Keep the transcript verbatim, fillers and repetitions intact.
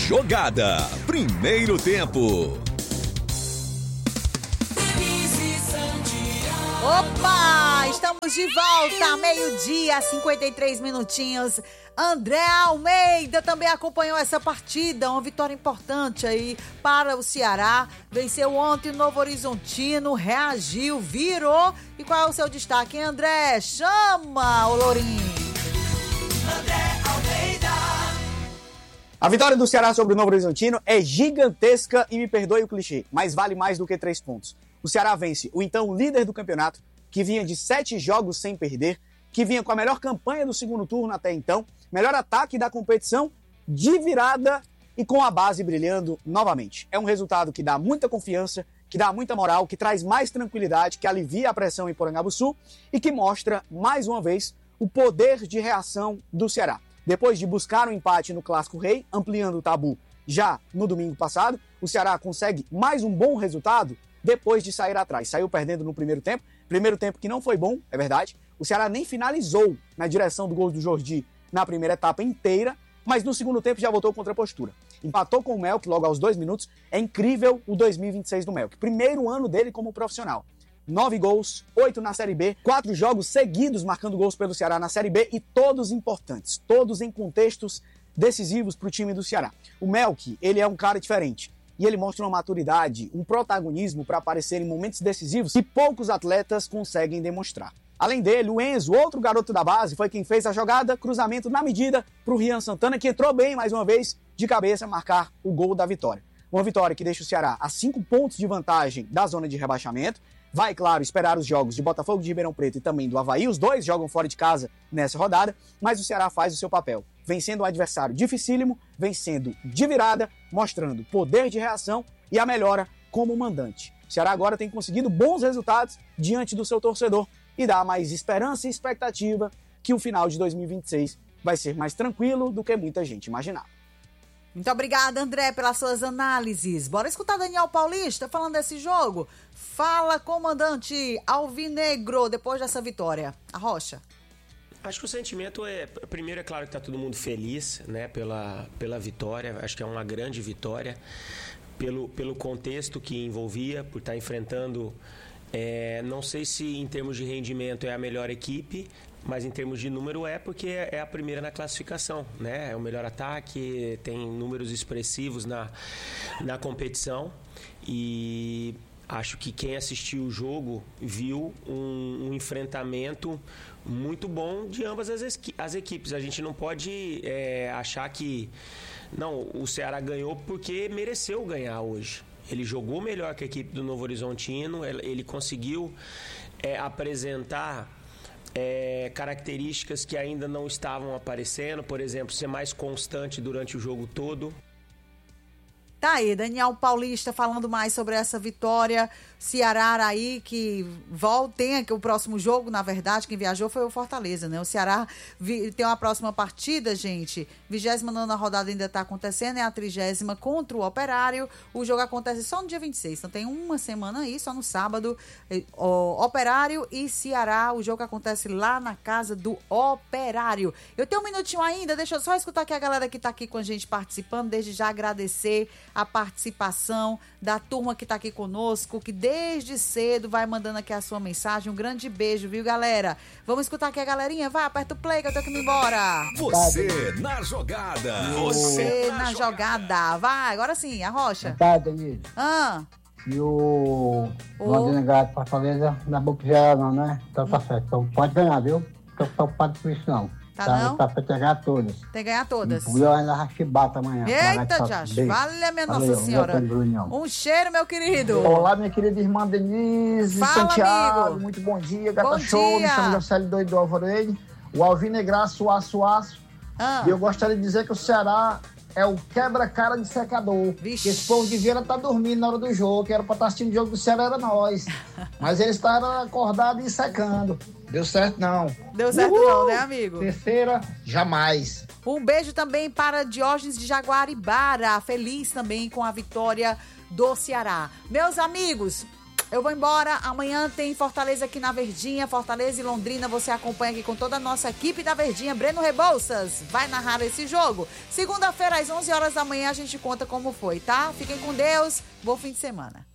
Jogada. Primeiro tempo. Opa! Estamos de volta, meio-dia, cinquenta e três minutinhos. André Almeida também acompanhou essa partida, uma vitória importante aí para o Ceará. Venceu ontem o Novo Horizontino, reagiu, virou. E qual é o seu destaque, hein, André? Chama, ô Lourinho. André Almeida. A vitória do Ceará sobre o Novo Horizontino é gigantesca e me perdoe o clichê, mas vale mais do que três pontos. O Ceará vence o então líder do campeonato, que vinha de sete jogos sem perder, que vinha com a melhor campanha do segundo turno até então, melhor ataque da competição, de virada e com a base brilhando novamente. É um resultado que dá muita confiança, que dá muita moral, que traz mais tranquilidade, que alivia a pressão em Porangabuçu e que mostra, mais uma vez, o poder de reação do Ceará. Depois de buscar um empate no Clássico Rei, ampliando o tabu já no domingo passado, o Ceará consegue mais um bom resultado depois de sair atrás. Saiu perdendo no primeiro tempo, primeiro tempo que não foi bom, é verdade. O Ceará nem finalizou na direção do gol do Jordi na primeira etapa inteira, mas no segundo tempo já voltou contra a postura. Empatou com o Melk logo aos dois minutos. É incrível o dois mil e vinte e seis do Melk. Primeiro ano dele como profissional. Nove gols, oito na Série B, quatro jogos seguidos marcando gols pelo Ceará na Série B e todos importantes, todos em contextos decisivos para o time do Ceará. O Melk, ele é um cara diferente. E ele mostra uma maturidade, um protagonismo para aparecer em momentos decisivos que poucos atletas conseguem demonstrar. Além dele, o Enzo, outro garoto da base, foi quem fez a jogada, cruzamento na medida para o Rian Santana, que entrou bem mais uma vez de cabeça a marcar o gol da vitória. Uma vitória que deixa o Ceará a cinco pontos de vantagem da zona de rebaixamento. Vai, claro, esperar os jogos de Botafogo de Ribeirão Preto e também do Avaí. Os dois jogam fora de casa nessa rodada, mas o Ceará faz o seu papel, vencendo um adversário dificílimo, vencendo de virada, mostrando poder de reação e a melhora como mandante. O Ceará agora tem conseguido bons resultados diante do seu torcedor e dá mais esperança e expectativa que o final de dois mil e vinte e seis vai ser mais tranquilo do que muita gente imaginava. Muito obrigada, André, pelas suas análises. Bora escutar Daniel Paulista falando desse jogo. Fala, comandante alvinegro, depois dessa vitória. A Rocha. Acho que o sentimento é... Primeiro, é claro que está todo mundo feliz, né, pela, pela vitória. Acho que é uma grande vitória. Pelo, pelo contexto que envolvia, por estar enfrentando... É, não sei se em termos de rendimento é a melhor equipe, mas em termos de número é, porque é a primeira na classificação, né? É o melhor ataque, tem números expressivos na, na competição e acho que quem assistiu o jogo viu um, um enfrentamento muito bom de ambas as, as equipes. A gente não pode é, achar que não, o Ceará ganhou porque mereceu ganhar hoje. Ele jogou melhor que a equipe do Novo Horizontino, ele conseguiu é, apresentar é, características que ainda não estavam aparecendo, por exemplo, ser mais constante durante o jogo todo. Tá aí, Daniel Paulista falando mais sobre essa vitória. Ceará aí que volta, tem aqui o próximo jogo, na verdade, quem viajou foi o Fortaleza, né? O Ceará vi, tem uma próxima partida, gente. vigésima nona rodada ainda tá acontecendo, é a trigésima contra o Operário. O jogo acontece só no dia vinte e seis, então tem uma semana aí, só no sábado. O Operário e Ceará, o jogo acontece lá na casa do Operário. Eu tenho um minutinho ainda, deixa eu só escutar aqui a galera que tá aqui com a gente participando, desde já agradecer a participação da turma que tá aqui conosco, que desde cedo vai mandando aqui a sua mensagem. Um grande beijo, viu, galera? Vamos escutar aqui a galerinha? Vai, aperta o play que eu tenho que ir embora. Você na jogada. Você na, na jogada. jogada. Vai, agora sim, a Rocha. Tá, Denise. Ah. E o O Londrina ganhar de Fortaleza na boca de geral não, né? Então tá certo. Então pode ganhar, viu? Não tô preocupado com isso, não. Tá, tá não? Tá pra ganhar todas. Tem que ganhar todas. O Leão ainda rachibata amanhã. Eita, Josh. Vale, minha Nossa Senhora. Um cheiro, meu querido. Olá, minha querida irmã Denise. Fala, Santiago. amigo. Muito bom dia, Gata Bom Show. dia. Me chamo Jocélio Doido do Alvorede. O Alvinegraço, aço, aço. Ah. E eu gostaria de dizer que o Ceará é o quebra-cara de secador. Vixe. Esse povo de Vieira tá dormindo na hora do jogo, que era pra estar assistindo o jogo do Ceará, era nós. Mas eles estavam acordados e secando. Deu certo não. Deu certo Uhul. não, né, amigo? Terceira, jamais. Um beijo também para Diógenes de Jaguaribara, feliz também com a vitória do Ceará. Meus amigos, Eu vou embora. Amanhã tem Fortaleza aqui na Verdinha. Fortaleza e Londrina. Você acompanha aqui com toda a nossa equipe da Verdinha. Breno Rebouças vai narrar esse jogo. Segunda-feira, às onze horas da manhã, a gente conta como foi, tá? Fiquem com Deus. Bom fim de semana.